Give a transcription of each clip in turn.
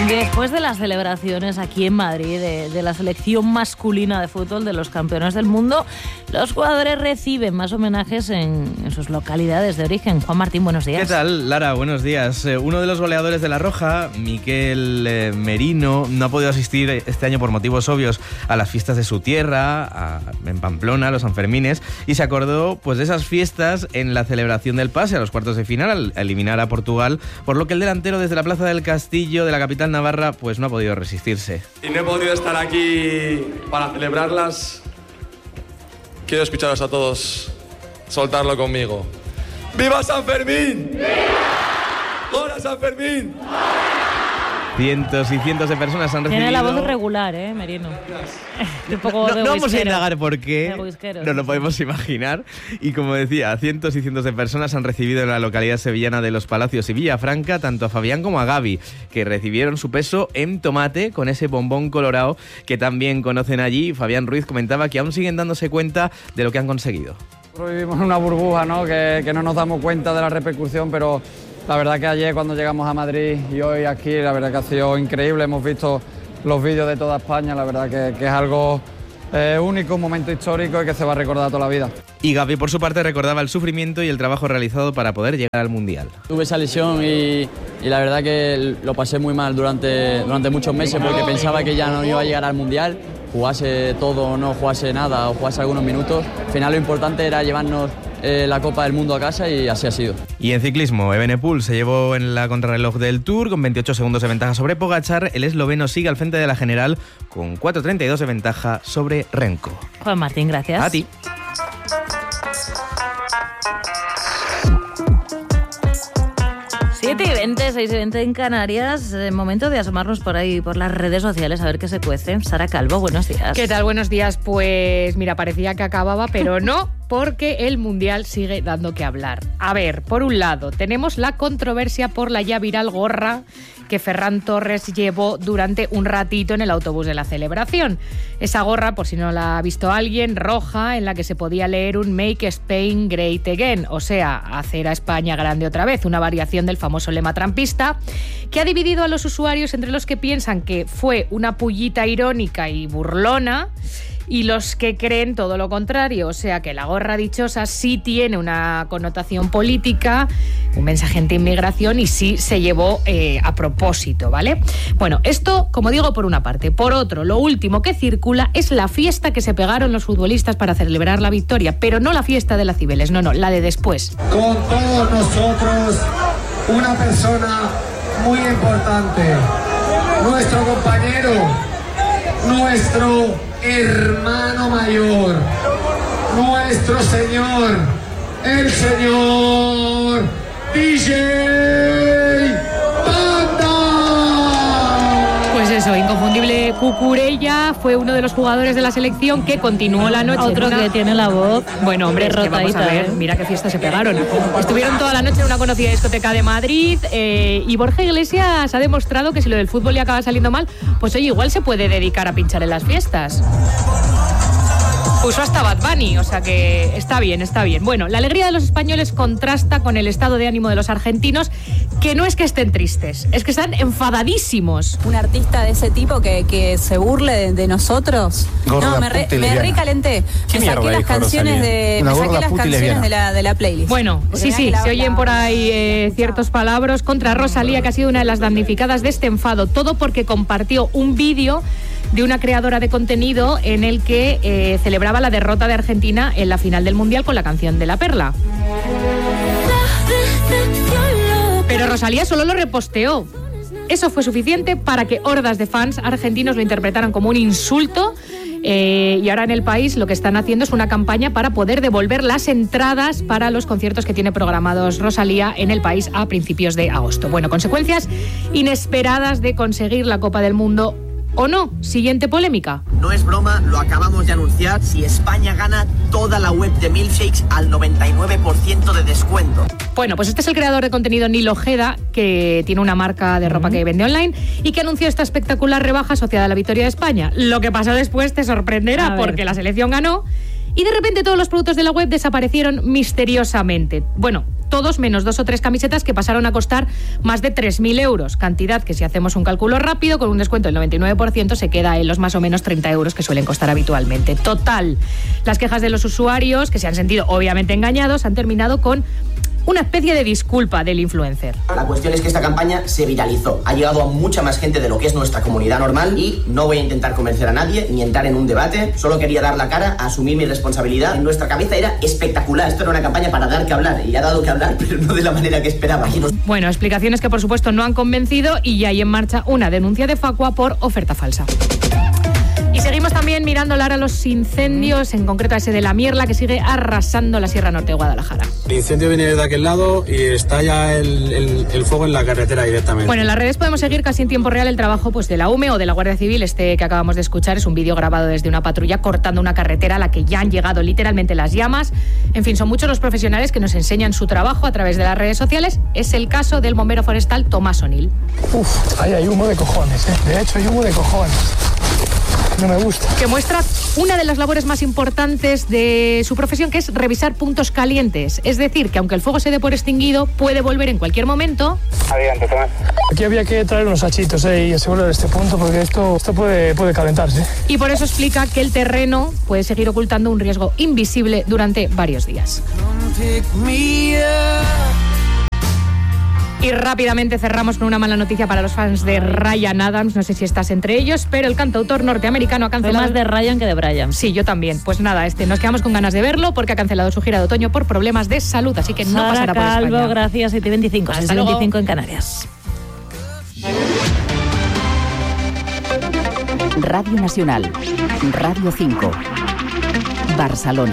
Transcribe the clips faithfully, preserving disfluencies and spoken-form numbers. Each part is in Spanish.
Después de las celebraciones aquí en Madrid de, de la selección masculina de fútbol de los campeones del mundo, los jugadores reciben más homenajes en, en sus localidades de origen. Juan Martín, buenos días. ¿Qué tal, Lara? Buenos días. Eh, uno de los goleadores de La Roja, Miquel eh, Merino, no ha podido asistir este año por motivos obvios a las fiestas de su tierra, a, en Pamplona, a los Sanfermines, y se acordó pues de esas fiestas en la celebración del pase a los cuartos de final al eliminar a Portugal, por lo que el delantero desde la Plaza del Castillo de la capital navarra pues no ha podido resistirse. Y no he podido estar aquí para celebrarlas. Quiero escucharos a todos soltarlo conmigo. ¡Viva San Fermín! ¡Viva! ¡Hola San Fermín! Cientos y cientos de personas han recibido... Tiene la voz regular, ¿eh, Merino? Un poco no, de no vamos a whiskero. indagar por qué, Whiskero, no lo sí. podemos imaginar. Y como decía, cientos y cientos de personas han recibido en la localidad sevillana de Los Palacios y Villafranca tanto a Fabián como a Gaby, que recibieron su peso en tomate con ese bombón colorado que también conocen allí. Fabián Ruiz comentaba que aún siguen dándose cuenta de lo que han conseguido. Vivimos en una burbuja, ¿no? Que, que no nos damos cuenta de la repercusión, pero la verdad que ayer cuando llegamos a Madrid y hoy aquí, la verdad que ha sido increíble. Hemos visto los vídeos de toda España, la verdad que, que es algo eh, único, un momento histórico y que se va a recordar toda la vida. Y Gaby, por su parte, recordaba el sufrimiento y el trabajo realizado para poder llegar al Mundial. Tuve esa lesión y, y la verdad que lo pasé muy mal durante, durante muchos meses porque pensaba que ya no iba a llegar al Mundial, jugase todo o no jugase nada o jugase algunos minutos. Al final lo importante era llevarnos eh, la Copa del Mundo a casa y así ha sido. Y en ciclismo, Evenepoel se llevó en la contrarreloj del Tour con veintiocho segundos de ventaja sobre Pogačar. El esloveno sigue al frente de la general con cuatro treinta y dos de ventaja sobre Renko. Juan Martín, gracias. A ti. siete y veinte, seis y veinte en Canarias. Eh, momento de asomarnos por ahí, por las redes sociales, a ver qué se cuece. Sara Calvo, buenos días. ¿Qué tal? Buenos días. Pues mira, parecía que acababa, pero no, porque el Mundial sigue dando que hablar. A ver, por un lado, tenemos la controversia por la ya viral gorra que Ferran Torres llevó durante un ratito en el autobús de la celebración. Esa gorra, por si no la ha visto alguien, roja, en la que se podía leer un Make Spain Great Again, o sea, hacer a España grande otra vez, una variación del famoso lema trampista, que ha dividido a los usuarios entre los que piensan que fue una pullita irónica y burlona y los que creen todo lo contrario, o sea que la gorra dichosa sí tiene una connotación política, un mensaje anti-inmigración y sí se llevó eh, a propósito, ¿vale? Bueno, esto, como digo, por una parte. Por otro, lo último que circula es la fiesta que se pegaron los futbolistas para celebrar la victoria, pero no la fiesta de la Cibeles, no, no, la de después. Con todos nosotros, una persona muy importante, nuestro compañero, nuestro hermano mayor, nuestro señor, el señor D J Banda. Pues eso, inconfundible Cucurella fue uno de los jugadores de la selección que continuó la noche. Otro una... que tiene la voz. Bueno, hombre, es que vamos a ver, ¿eh? mira qué fiesta se pegaron. Estuvieron toda la noche en una conocida discoteca de Madrid eh, y Borja Iglesias ha demostrado que si lo del fútbol le acaba saliendo mal, pues oye, igual se puede dedicar a pinchar en las fiestas. Puso hasta Bad Bunny, o sea que está bien, está bien. Bueno, la alegría de los españoles contrasta con el estado de ánimo de los argentinos, que no es que estén tristes, es que están enfadadísimos. Un artista de ese tipo que, que se burle de, de nosotros. Gorda no, me, re, puta me lesbiana. recalenté. Me saqué las canciones de, me saqué las canciones de la, de la playlist. Bueno, Porque sí, mira sí, que la- se oyen la- por ahí eh, ciertos palabras contra Rosalía, que ha sido una de las damnificadas de este enfado. Todo porque compartió un vídeo de una creadora de contenido en el que eh, celebraba la derrota de Argentina en la final del Mundial con la canción de La Perla. Pero Rosalía solo lo reposteó. Eso fue suficiente para que hordas de fans argentinos lo interpretaran como un insulto. Eh, y ahora en el país lo que están haciendo es una campaña para poder devolver las entradas para los conciertos que tiene programados Rosalía en el país a principios de agosto. Bueno, consecuencias inesperadas de conseguir la Copa del Mundo ¿o no? Siguiente polémica. No es broma, lo acabamos de anunciar. Si España gana, toda la web de Milkshakes al noventa y nueve por ciento de descuento. Bueno, pues este es el creador de contenido Nilo Ojeda, que tiene una marca de ropa que vende online y que anunció esta espectacular rebaja asociada a la victoria de España. Lo que pasó después te sorprenderá porque la selección ganó Y de repente todos los productos de la web desaparecieron misteriosamente. Bueno, todos menos dos o tres camisetas que pasaron a costar más de tres mil euros, cantidad que si hacemos un cálculo rápido, con un descuento del noventa y nueve por ciento, se queda en los más o menos treinta euros que suelen costar habitualmente. Total, las quejas de los usuarios, que se han sentido obviamente engañados, han terminado con una especie de disculpa del influencer. La cuestión es que esta campaña se viralizó, ha llegado a mucha más gente de lo que es nuestra comunidad normal y no voy a intentar convencer a nadie ni entrar en un debate, solo quería dar la cara, asumir mi responsabilidad. En nuestra cabeza era espectacular, esto era una campaña para dar que hablar y ha dado que hablar, pero no de la manera que esperaba. Bueno, explicaciones que por supuesto no han convencido y ya hay en marcha una denuncia de Facua por oferta falsa. Y seguimos también mirando, Lara, los incendios, en concreto a ese de La Mierla, que sigue arrasando la Sierra Norte de Guadalajara. El incendio viene de aquel lado y está ya el, el, el fuego en la carretera directamente. Bueno, en las redes podemos seguir casi en tiempo real el trabajo pues, de la U M E o de la Guardia Civil. Este que acabamos de escuchar es un vídeo grabado desde una patrulla cortando una carretera a la que ya han llegado literalmente las llamas. En fin, son muchos los profesionales que nos enseñan su trabajo a través de las redes sociales. Es el caso del bombero forestal Tomás O'Neill. Uf, ahí hay humo de cojones, ¿eh? De hecho hay humo de cojones. No me gusta. Que muestra una de las labores más importantes de su profesión, que es revisar puntos calientes. Es decir, que aunque el fuego se dé por extinguido, puede volver en cualquier momento. Adelante, Tomás. Aquí había que traer unos hachitos eh, y asegurar este punto, porque esto, esto puede, puede calentarse. Y por eso explica que el terreno puede seguir ocultando un riesgo invisible durante varios días. Y rápidamente cerramos con una mala noticia para los fans de Ryan Adams. No sé si estás entre ellos, pero el cantautor norteamericano ha cancelado... Fue más de Ryan que de Brian. Sí, yo también. Pues nada, este nos quedamos con ganas de verlo porque ha cancelado su gira de otoño por problemas de salud, así que no Sara pasará por Calvo, España. Gracias, siete y veinticinco. Hasta seis y veinticinco luego. en Canarias. Radio Nacional, Radio cinco, Barcelona.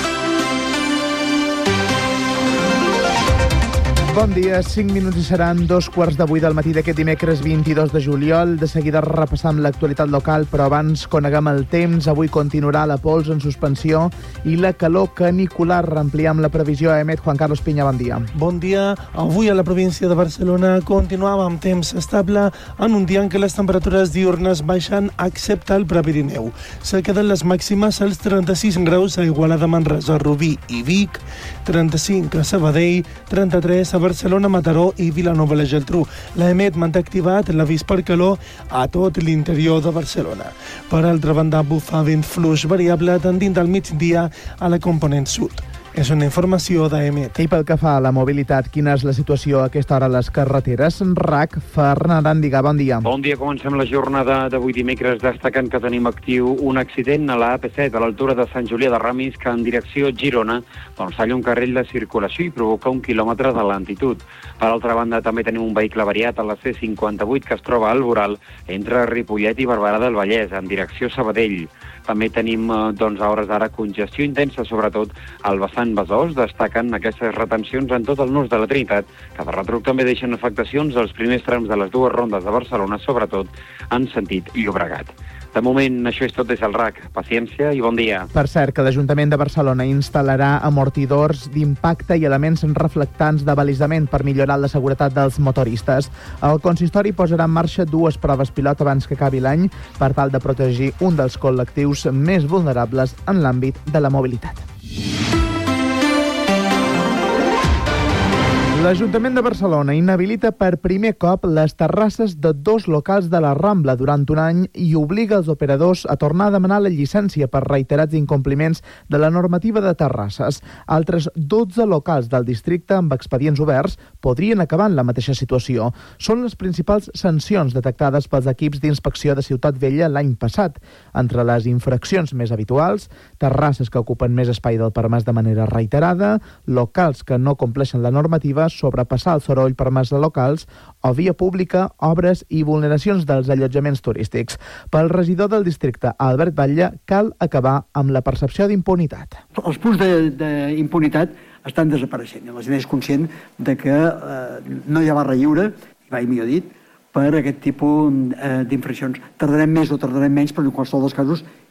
Bon dia, cinc minuts i seran dos quarts de vuit del matí d'aquest dimecres vint-i-dos de juliol. De seguida repassam l'actualitat local, però abans coneguem el temps. Avui continuarà la pols en suspensió i la calor canicular. Ampliem la previsió. Emet Juan Carlos Piña, bon dia. Bon dia. Avui a la província de Barcelona continuam amb temps estable en un dia en què les temperatures diurnes baixen excepte al Prepirineu. Se queden les màximes als trenta-sis graus a Igualada, Manresa, Rubí i Vic, trenta-cinc a Sabadell, trenta-tres a Barcelona, Mataró i Vilanova i la Geltrú. L'Emet manté activat l'avís per calor a tot l'interior de Barcelona. Per altra banda, bufa vent fluix variable tendint al migdia a la component sud. És una informació d'Emet. I pel que fa a la mobilitat, quina és la situació a aquesta hora a les carreteres? R A C, Ferran Aràndiga, bon dia. Bon dia, comencem la jornada d'avui dimecres destacant que tenim actiu un accident a la A P set a l'altura de Sant Julià de Ramis que en direcció Girona doncs talla un carril de circulació i provoca un quilòmetre de lentitud. Per altra banda, també tenim un vehicle variat a la C cinquanta-vuit que es troba al voral entre Ripollet i Barberà del Vallès en direcció Sabadell. També tenim doncs, a hores d'ara congestió intensa, sobretot al vessant Besòs, destaquen aquestes retencions en tot el nus de la Trinitat, que de retruc també deixen afectacions als primers trams de les dues rondes de Barcelona, sobretot en sentit Llobregat. De moment, això és tot des del R A C. Paciència i bon dia. Per cert, que l'Ajuntament de Barcelona instal·larà amortidors d'impacte i elements reflectants de balisament per millorar la seguretat dels motoristes. El consistori posarà en marxa dues proves pilot abans que acabi l'any per tal de protegir un dels col·lectius més vulnerables en l'àmbit de la mobilitat. L'Ajuntament de Barcelona inhabilita per primer cop les terrasses de dos locals de la Rambla durant un any i obliga els operadors a tornar a demanar la llicència per reiterats incompliments de la normativa de terrasses. Altres dotze locals del districte amb expedients oberts podrien acabar en la mateixa situació. Són les principals sancions detectades pels equips d'inspecció de Ciutat Vella l'any passat. Entre les infraccions més habituals, terrasses que ocupen més espai del permès de manera reiterada, locals que no compleixen la normativa, sobrepassar el soroll permès de locals o via pública, obres i vulneracions dels allotjaments turístics. Pel regidor del districte, Albert Batlle, cal acabar amb la percepció d'impunitat. Els punts d'impunitat estan desapareixent. La gent és conscient de que eh, no hi ha barra lliure, i mai millor dit, per aquest tipus eh, d'infraccions. Tardarem més o tardarem menys, però en qualsevol dels casos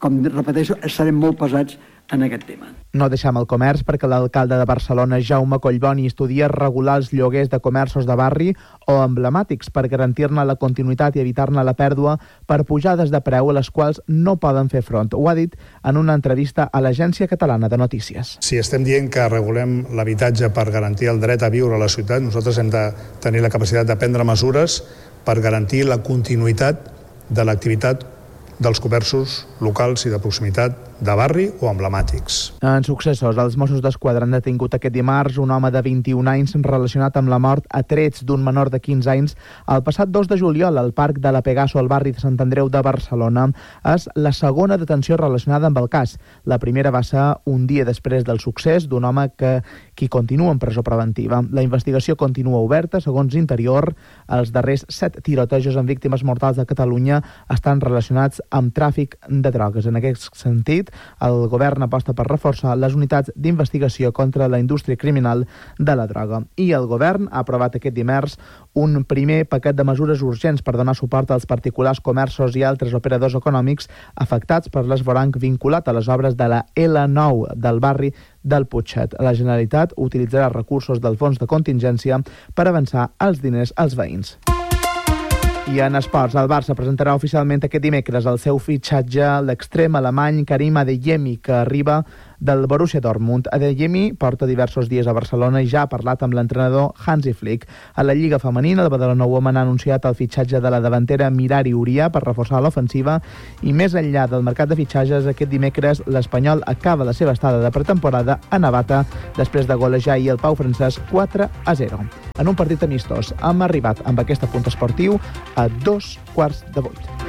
com repeteixo, serem molt pesats en aquest tema. No deixem el comerç perquè l'alcalde de Barcelona, Jaume Collboni, estudia regular els lloguers de comerços de barri o emblemàtics per garantir-ne la continuïtat i evitar-ne la pèrdua per pujades de preu a les quals no poden fer front. Ho ha dit en una entrevista a l'Agència Catalana de Notícies. Si estem dient que regulem l'habitatge per garantir el dret a viure a la ciutat, nosaltres hem de tenir la capacitat de prendre mesures per garantir la continuïtat de l'activitat dels comerços locals i de proximitat de barri o emblemàtics. En successors, els Mossos d'Esquadra han detingut aquest dimarts un home de vint-i-un anys relacionat amb la mort a trets d'un menor de quinze anys el passat dos de juliol al Parc de la Pegaso al barri de Sant Andreu de Barcelona. És la segona detenció relacionada amb el cas. La primera va ser un dia després del succés d'un home que qui continua en presó preventiva. La investigació continua oberta. Segons Interior, els darrers set tirotejos amb víctimes mortals de Catalunya estan relacionats amb tràfic de drogues. En aquest sentit, el govern aposta per reforçar les unitats d'investigació contra la indústria criminal de la droga. I el govern ha aprovat aquest dimarts un primer paquet de mesures urgents per donar suport als particulars, comerços i altres operadors econòmics afectats per l'esvoranc vinculat a les obres de la L nou del barri del Putxet. La Generalitat utilitzarà recursos del fons de contingència per avançar els diners als veïns. I en esports, el Barça presentarà oficialment aquest dimecres el seu fitxatge, l'extrem alemany Karim Adeyemi, que arriba del Borussia Dortmund. Adeyemi porta diversos dies a Barcelona i ja ha parlat amb l'entrenador Hansi Flick. A la Lliga Femenina, el Badalona Women ha anunciat el fitxatge de la davantera Mirari Uria per reforçar l'ofensiva i més enllà del mercat de fitxatges, aquest dimecres l'Espanyol acaba la seva estada de pretemporada a Navata després de golejar ahir el Pau francès quatre a zero. En un partit amistós hem arribat amb aquest apunt esportiu a dos quarts de vuit.